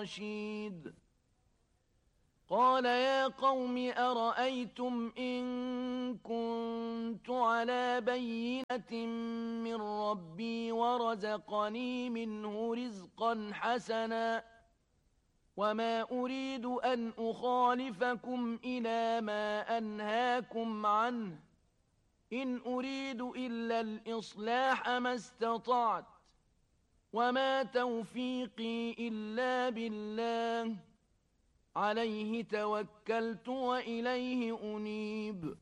رشيد قال يا قوم أرأيتم إن كنت على بينة من ربي ورزقني منه رزقا حسنا وما أريد أن أخالفكم إلى ما أنهاكم عنه إن أريد إلا الإصلاح ما استطعت وما توفيقي إلا بالله عليه توكلت وإليه أنيب